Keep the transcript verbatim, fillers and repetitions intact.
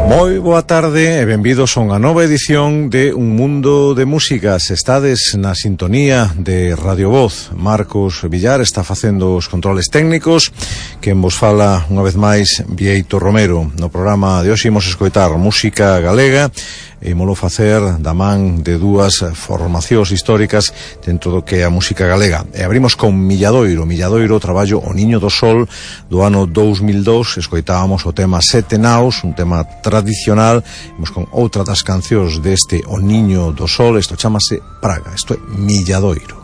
Moi boa tarde e benvidos a unha nova edición de Un Mundo de Músicas. Estades na sintonía de Radio Voz. Marcos Villar está facendo os controles técnicos. Quen vos fala unha vez máis, Bieito Romero. No programa de hoxe imos escoitar música galega e molo facer da man de dúas formacións históricas dentro do que é a música galega. E abrimos con Milladoiro. Milladoiro, traballo O Niño do Sol do ano dous mil dous. Escoitábamos o tema Sete Naos, un tema tradicional. Imos con outra das cancións deste O Niño do Sol. Isto chamase Praga. Isto é Milladoiro.